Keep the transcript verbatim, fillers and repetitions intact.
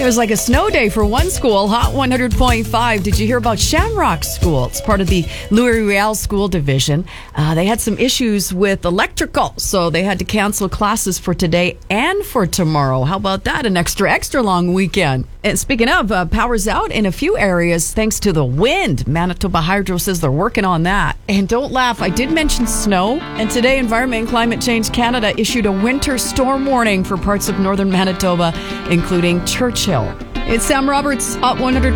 It was like a snow day for one school. Hot one hundred point five. Did you hear about Shamrock School? It's part of the Louis Riel School Division. Uh, they had some issues with electrical, so they had to cancel classes for today and for tomorrow. How about that? An extra, extra long weekend. And speaking of, uh, power's out in a few areas thanks to the wind. Manitoba Hydro says they're working on that. And don't laugh, I did mention snow. And today, Environment and Climate Change Canada issued a winter storm warning for parts of northern Manitoba, including Churchill. It's Sam Roberts, Hot one hundred.